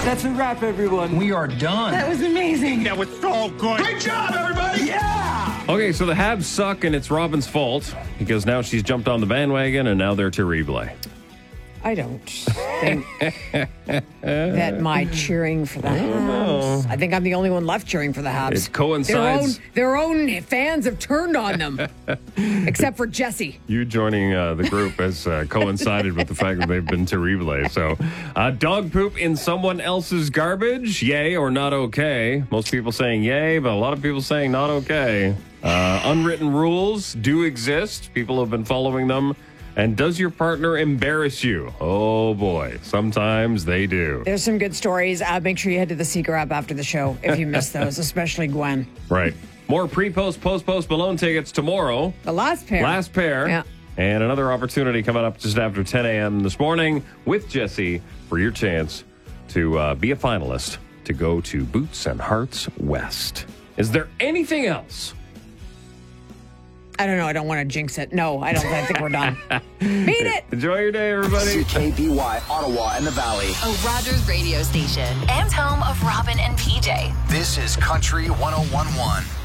That's a wrap, everyone. We are done. That was amazing. That was so good. Great job, everybody. Yeah. Okay, so the Habs suck, and it's Robin's fault because now she's jumped on the bandwagon, and now they're terrible. I don't think that my cheering for the Habs. I think I'm the only one left cheering for the Habs. It coincides. Their own fans have turned on them, except for Jesse. You joining the group has coincided with the fact that they've been terrible. So, dog poop in someone else's garbage, yay or not okay? Most people saying yay, but a lot of people saying not okay. Unwritten rules do exist. People have been following them. And does your partner embarrass you? Oh, boy. Sometimes they do. There's some good stories. Make sure you head to the Seeker app after the show if you missed those, especially Gwen. Right. More pre-post, post-post Malone tickets tomorrow. The last pair. Last pair. Yeah. And another opportunity coming up just after 10 a.m. this morning with Jesse for your chance to be a finalist to go to Boots and Hearts West. Is there anything else? I don't know. I don't want to jinx it. No, I don't. I think we're done. Beat it. Enjoy your day, everybody. CKBY, Ottawa and the Valley. A Rogers radio station and home of Robin and PJ. This is Country 101.1.